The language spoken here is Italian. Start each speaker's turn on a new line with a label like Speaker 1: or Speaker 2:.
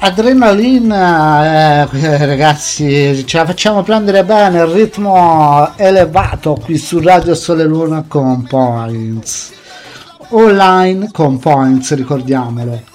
Speaker 1: Adrenalina, ragazzi, ce la facciamo prendere bene, il ritmo elevato qui su Radio Sole Luna con Points. Online con Points, ricordiamolo.